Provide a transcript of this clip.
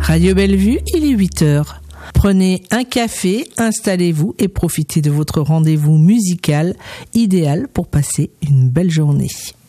Radio Bellevue, il est 8h. Prenez un café, installez-vous et profitez de votre rendez-vous musical idéal pour passer une belle journée.